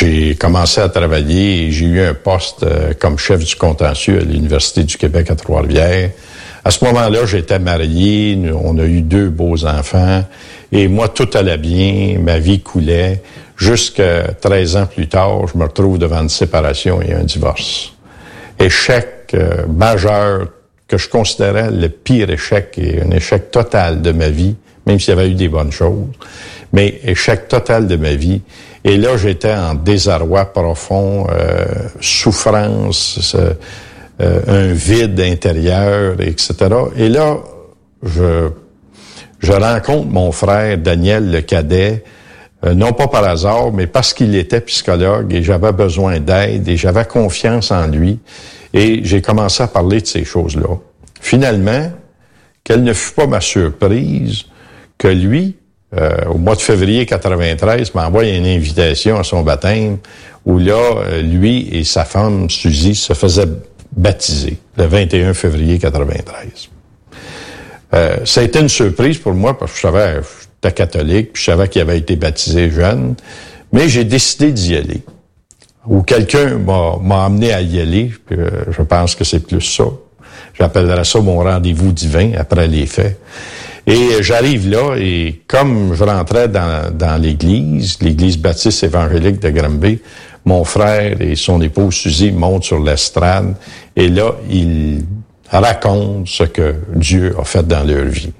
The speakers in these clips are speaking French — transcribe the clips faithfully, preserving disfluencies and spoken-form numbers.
j'ai commencé à travailler et j'ai eu un poste euh, comme chef du contentieux à l'Université du Québec à Trois-Rivières. À ce moment-là, j'étais marié, on a eu deux beaux enfants, et moi, tout allait bien, ma vie coulait. Jusqu'à treize ans plus tard, je me retrouve devant une séparation et un divorce. Échec euh, majeur que je considérais le pire échec et un échec total de ma vie, même s'il y avait eu des bonnes choses, mais échec total de ma vie. Et là, j'étais en désarroi profond, euh, souffrance, euh, Euh, un vide intérieur, et cetera. Et là, je, je rencontre mon frère Daniel, le cadet, euh, non pas par hasard, mais parce qu'il était psychologue et j'avais besoin d'aide et j'avais confiance en lui. Et j'ai commencé à parler de ces choses-là. Finalement, quelle ne fut pas ma surprise que lui, euh, au mois de février quatre-vingt-treize, m'envoie une invitation à son baptême où là, euh, lui et sa femme, Suzy, se faisaient baptisé le vingt et un février quatre-vingt-treize. Euh, ça a été une surprise pour moi parce que je savais que j'étais catholique, puis je savais qu'il avait été baptisé jeune, mais j'ai décidé d'y aller. Ou quelqu'un m'a, m'a amené à y aller, puis, euh, je pense que c'est plus ça. J'appellerais ça mon rendez-vous divin après les faits. Et j'arrive là, et comme je rentrais dans, dans l'église, l'église baptiste évangélique de Granby, mon frère et son épouse Suzy montent sur l'estrade et là, ils racontent ce que Dieu a fait dans leur vie.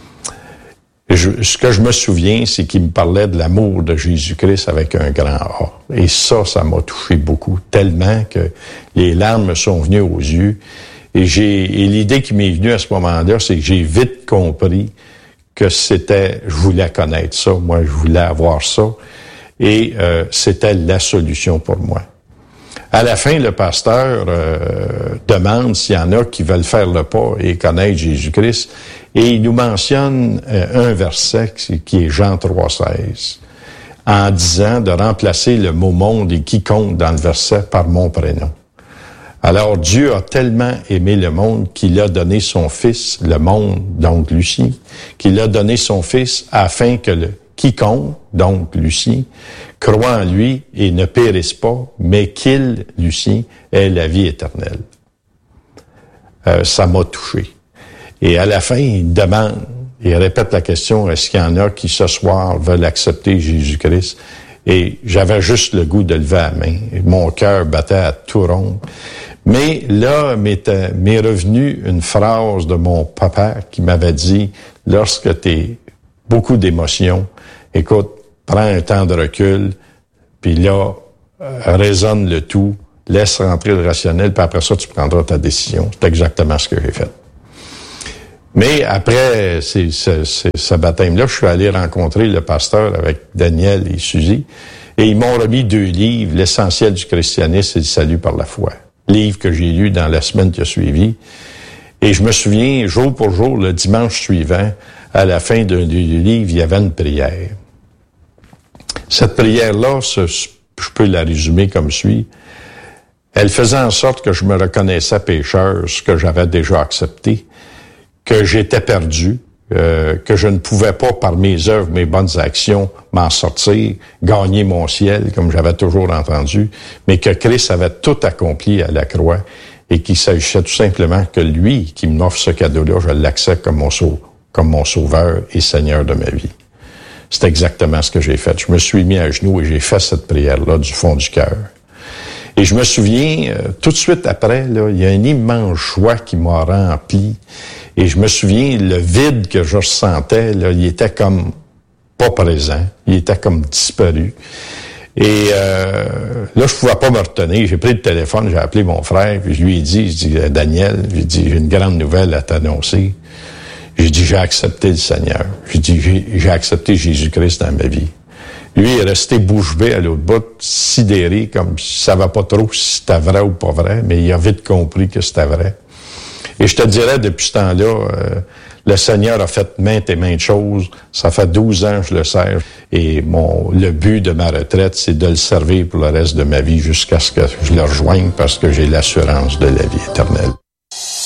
Et je, ce que je me souviens, c'est qu'ils me parlaient de l'amour de Jésus-Christ avec un grand A. Et ça, ça m'a touché beaucoup, tellement que les larmes me sont venues aux yeux. Et j'ai, et l'idée qui m'est venue à ce moment-là, c'est que j'ai vite compris que c'était, je voulais connaître ça, moi, je voulais avoir ça. Et euh, c'était la solution pour moi. À la fin, le pasteur euh, demande s'il y en a qui veulent faire le pas et connaître Jésus-Christ. Et il nous mentionne euh, un verset qui est Jean trois seize, en disant de remplacer le mot « monde » et « quiconque » dans le verset par mon prénom. Alors, Dieu a tellement aimé le monde qu'il a donné son Fils, le monde, donc Lucie, qu'il a donné son Fils afin que le quiconque, donc Lucie, croit en lui et ne périsse pas, mais qu'il, Lucie, ait la vie éternelle. Euh, ça m'a touché. Et à la fin, il demande, il répète la question, est-ce qu'il y en a qui ce soir veulent accepter Jésus-Christ? Et j'avais juste le goût de lever la main. Mon cœur battait à tout rompre. Mais là, m'est, m'est revenue une phrase de mon papa qui m'avait dit, lorsque tu es beaucoup d'émotions, écoute, prends un temps de recul, puis là, euh, raisonne le tout, laisse rentrer le rationnel, puis après ça, tu prendras ta décision. C'est exactement ce que j'ai fait. Mais après c'est, c'est, c'est, ce baptême-là, je suis allé rencontrer le pasteur avec Daniel et Suzy, et ils m'ont remis deux livres, L'essentiel du christianisme et le salut par la foi. Livre que j'ai lu dans la semaine qui a suivi. Et je me souviens, jour pour jour, le dimanche suivant, à la fin d'un du livre, il y avait une prière. Cette prière-là, ce, je peux la résumer comme suit. Elle faisait en sorte que je me reconnaissais pécheur, ce que j'avais déjà accepté, que j'étais perdu, euh, que je ne pouvais pas, par mes œuvres, mes bonnes actions, m'en sortir, gagner mon ciel, comme j'avais toujours entendu, mais que Christ avait tout accompli à la croix et qu'il s'agissait tout simplement que lui, qui m'offre ce cadeau-là, je l'accepte comme mon sauveur, comme mon sauveur et Seigneur de ma vie. C'est exactement ce que j'ai fait. Je me suis mis à genoux et j'ai fait cette prière-là du fond du cœur. Et je me souviens, euh, tout de suite après, là, il y a une immense joie qui m'a rempli. Et je me souviens, le vide que je ressentais, là, il était comme pas présent. Il était comme disparu. Et euh, là, je pouvais pas me retenir. J'ai pris le téléphone, j'ai appelé mon frère, puis je lui ai dit, je dis, Daniel, j'ai dit, j'ai une grande nouvelle à t'annoncer. J'ai dit, j'ai accepté le Seigneur. J'ai dit, j'ai, j'ai accepté Jésus-Christ dans ma vie. Lui, il est resté bouche bée à l'autre bout, sidéré, comme il savait pas trop si c'était vrai ou pas vrai, mais il a vite compris que c'était vrai. Et je te dirais, depuis ce temps-là, euh, le Seigneur a fait maintes et maintes choses. Ça fait douze ans que je le sers. Et mon, le but de ma retraite, c'est de le servir pour le reste de ma vie jusqu'à ce que je le rejoigne parce que j'ai l'assurance de la vie éternelle.